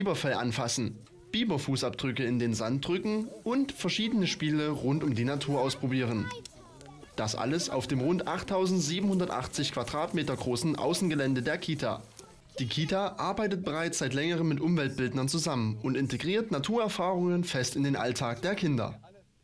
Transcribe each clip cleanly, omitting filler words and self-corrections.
Biberfell anfassen, Biberfußabdrücke in den Sand drücken und verschiedene Spiele rund um die Natur ausprobieren. Das alles auf dem rund 8.780 Quadratmeter großen Außengelände der Kita. Die Kita arbeitet bereits seit längerem mit Umweltbildnern zusammen und integriert Naturerfahrungen fest in den Alltag der Kinder.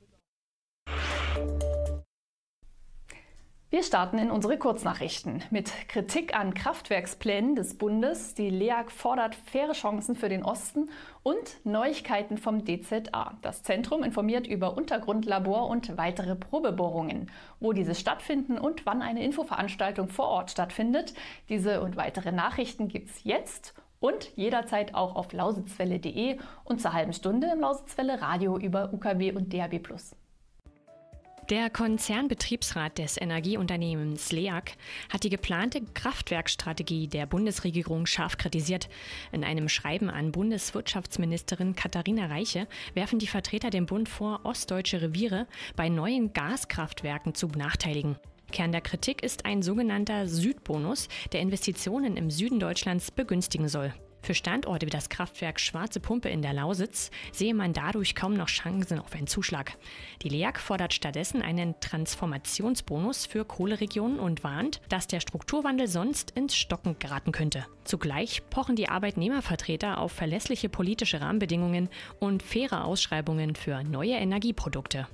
Wir starten in unsere Kurznachrichten mit Kritik an Kraftwerksplänen des Bundes. Die LEAG fordert faire Chancen für den Osten und Neuigkeiten vom DZA. Das Zentrum informiert über Untergrundlabor und weitere Probebohrungen, wo diese stattfinden und wann eine Infoveranstaltung vor Ort stattfindet. Diese und weitere Nachrichten gibt's jetzt und jederzeit auch auf lausitzwelle.de und zur halben Stunde im Lausitzwelle Radio über UKW und DAB+. Der Konzernbetriebsrat des Energieunternehmens LEAG hat die geplante Kraftwerkstrategie der Bundesregierung scharf kritisiert. In einem Schreiben an Bundeswirtschaftsministerin Katharina Reiche werfen die Vertreter dem Bund vor, ostdeutsche Reviere bei neuen Gaskraftwerken zu benachteiligen. Kern der Kritik ist ein sogenannter Südbonus, der Investitionen im Süden Deutschlands begünstigen soll. Für Standorte wie das Kraftwerk Schwarze Pumpe in der Lausitz sehe man dadurch kaum noch Chancen auf einen Zuschlag. Die LEAG fordert stattdessen einen Transformationsbonus für Kohleregionen und warnt, dass der Strukturwandel sonst ins Stocken geraten könnte. Zugleich pochen die Arbeitnehmervertreter auf verlässliche politische Rahmenbedingungen und faire Ausschreibungen für neue Energieprodukte.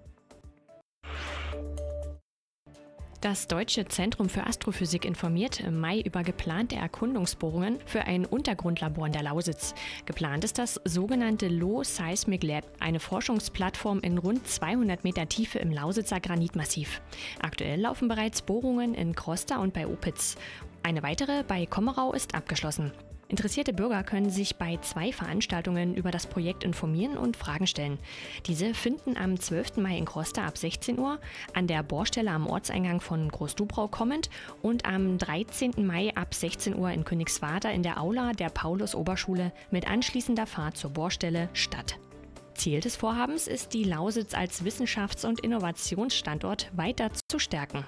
Das Deutsche Zentrum für Astrophysik informiert im Mai über geplante Erkundungsbohrungen für ein Untergrundlabor in der Lausitz. Geplant ist das sogenannte Low Seismic Lab, eine Forschungsplattform in rund 200 Meter Tiefe im Lausitzer Granitmassiv. Aktuell laufen bereits Bohrungen in Krosta und bei Opitz. Eine weitere bei Kommerau ist abgeschlossen. Interessierte Bürger können sich bei 2 Veranstaltungen über das Projekt informieren und Fragen stellen. Diese finden am 12. Mai in Krosta ab 16 Uhr, an der Bohrstelle am Ortseingang von Großdubrau kommend und am 13. Mai ab 16 Uhr in Königswerder in der Aula der Paulus-Oberschule mit anschließender Fahrt zur Bohrstelle statt. Ziel des Vorhabens ist, die Lausitz als Wissenschafts- und Innovationsstandort weiter zu stärken.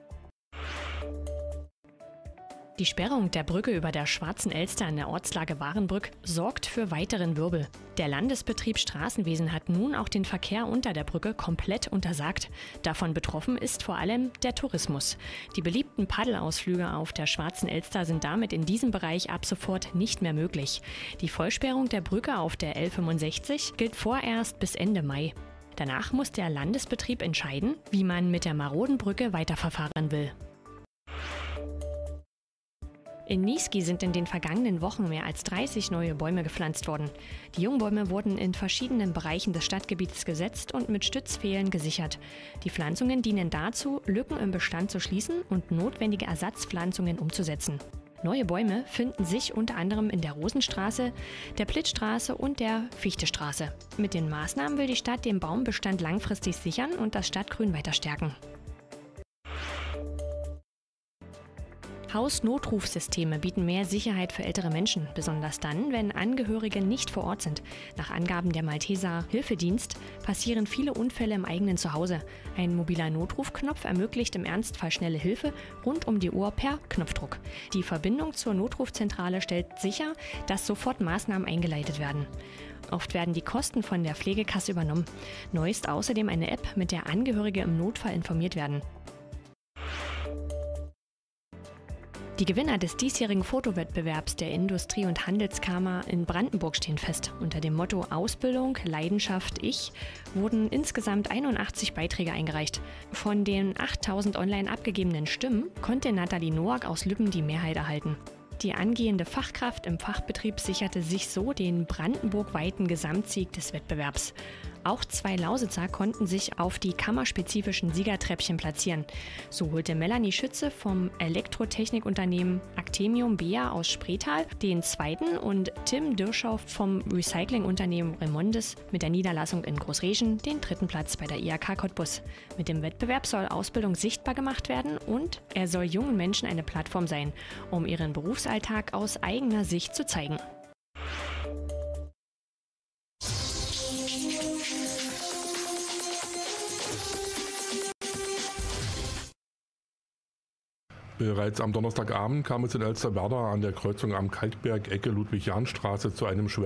Die Sperrung der Brücke über der Schwarzen Elster in der Ortslage Warenbrück sorgt für weiteren Wirbel. Der Landesbetrieb Straßenwesen hat nun auch den Verkehr unter der Brücke komplett untersagt. Davon betroffen ist vor allem der Tourismus. Die beliebten Paddelausflüge auf der Schwarzen Elster sind damit in diesem Bereich ab sofort nicht mehr möglich. Die Vollsperrung der Brücke auf der L65 gilt vorerst bis Ende Mai. Danach muss der Landesbetrieb entscheiden, wie man mit der maroden Brücke weiterverfahren will. In Niesky sind in den vergangenen Wochen mehr als 30 neue Bäume gepflanzt worden. Die Jungbäume wurden in verschiedenen Bereichen des Stadtgebietes gesetzt und mit Stützpfählen gesichert. Die Pflanzungen dienen dazu, Lücken im Bestand zu schließen und notwendige Ersatzpflanzungen umzusetzen. Neue Bäume finden sich unter anderem in der Rosenstraße, der Plittstraße und der Fichtestraße. Mit den Maßnahmen will die Stadt den Baumbestand langfristig sichern und das Stadtgrün weiter stärken. Hausnotrufsysteme bieten mehr Sicherheit für ältere Menschen, besonders dann, wenn Angehörige nicht vor Ort sind. Nach Angaben der Malteser Hilfedienst passieren viele Unfälle im eigenen Zuhause. Ein mobiler Notrufknopf ermöglicht im Ernstfall schnelle Hilfe rund um die Uhr per Knopfdruck. Die Verbindung zur Notrufzentrale stellt sicher, dass sofort Maßnahmen eingeleitet werden. Oft werden die Kosten von der Pflegekasse übernommen. Neu ist außerdem eine App, mit der Angehörige im Notfall informiert werden. Die Gewinner des diesjährigen Fotowettbewerbs der Industrie- und Handelskammer in Brandenburg stehen fest. Unter dem Motto Ausbildung, Leidenschaft, Ich wurden insgesamt 81 Beiträge eingereicht. Von den 8.000 online abgegebenen Stimmen konnte Nathalie Noack aus Lübben die Mehrheit erhalten. Die angehende Fachkraft im Fachbetrieb sicherte sich so den brandenburgweiten Gesamtsieg des Wettbewerbs. Auch 2 Lausitzer konnten sich auf die kammerspezifischen Siegertreppchen platzieren. So holte Melanie Schütze vom Elektrotechnikunternehmen Actemium Bea aus Spreetal den 2. und Tim Dirschow vom Recyclingunternehmen Remondes mit der Niederlassung in Großreschen den 3. Platz bei der IHK Cottbus. Mit dem Wettbewerb soll Ausbildung sichtbar gemacht werden und er soll jungen Menschen eine Plattform sein, um ihren Berufsalltag aus eigener Sicht zu zeigen. Bereits am Donnerstagabend kam es in Elsterwerda an der Kreuzung am Kalkberg Ecke Ludwig-Jahn-Straße zu einem schweren